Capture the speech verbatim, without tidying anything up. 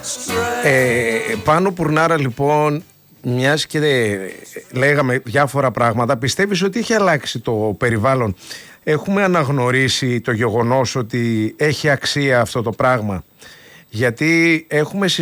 Ε, πάνω Πουρνάρα, λοιπόν, μιας και λέγαμε διάφορα πράγματα, πιστεύεις ότι έχει αλλάξει το περιβάλλον? Έχουμε αναγνωρίσει το γεγονός ότι έχει αξία αυτό το πράγμα? Γιατί έχουμε